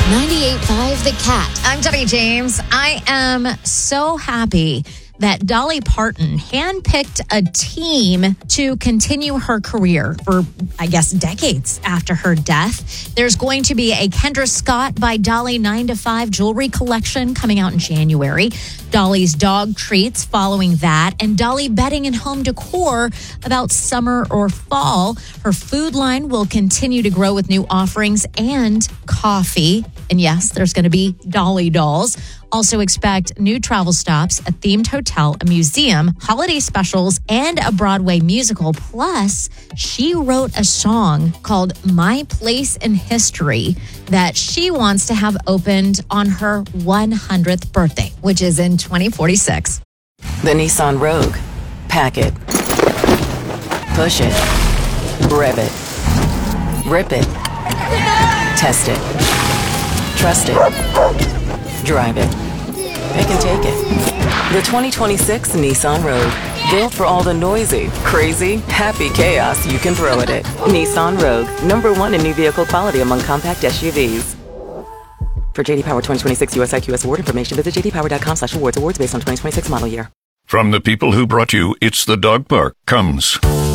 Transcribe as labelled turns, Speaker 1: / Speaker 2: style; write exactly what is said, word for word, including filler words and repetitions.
Speaker 1: ninety-eight point five The Cat.
Speaker 2: I'm Debbie James. I am so happy that Dolly Parton handpicked a team to continue her career for, I guess, decades after her death. There's going to be a Kendra Scott by Dolly nine to five jewelry collection coming out in January. Dolly's dog treats following that, and Dolly bedding and home decor about summer or fall. Her food line will continue to grow with new offerings and coffee. And yes, there's going to be Dolly dolls. Also expect new travel stops, a themed hotel, a museum, holiday specials, and a Broadway musical. Plus, she wrote a song called My Place in History that she wants to have opened on her one hundredth birthday, which is in twenty forty-six.
Speaker 3: The Nissan Rogue. Pack it. Push it. Rev it. Rip it. Test it. Trust it. Drive it. They can take it. The twenty twenty-six Nissan Rogue. Built for all the noisy, crazy, happy chaos you can throw at it. Nissan Rogue. Number one in new vehicle quality among compact S U Vs. For J D Power twenty twenty-six U S I Q S award information, visit j d power dot com slash awards. Awards based on twenty twenty-six model year.
Speaker 4: From the people who brought you It's the Dog Park comes